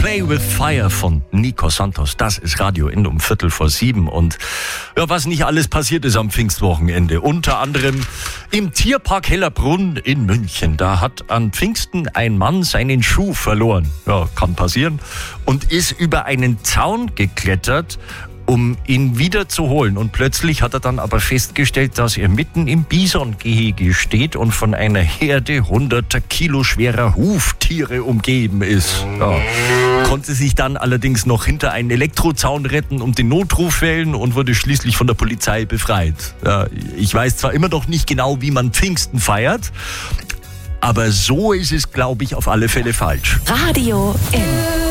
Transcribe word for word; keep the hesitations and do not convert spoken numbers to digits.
Play with Fire von Nico Santos. Das ist Radio Ende um Viertel vor sieben. Und ja, was nicht alles passiert ist am Pfingstwochenende. Unter anderem im Tierpark Hellerbrunn in München. Da hat an Pfingsten ein Mann seinen Schuh verloren. Ja, kann passieren. Und ist über einen Zaun geklettert, um ihn wieder zu holen. Und plötzlich hat er dann aber festgestellt, dass er mitten im Bisongehege steht und von einer Herde hunderter Kilo schwerer Huftiere umgeben ist. Ja. Konnte sich dann allerdings noch hinter einen Elektrozaun retten und den Notruf wählen und wurde schließlich von der Polizei befreit. Ja, ich weiß zwar immer noch nicht genau, wie man Pfingsten feiert, aber so ist es, glaube ich, auf alle Fälle falsch. Radio N.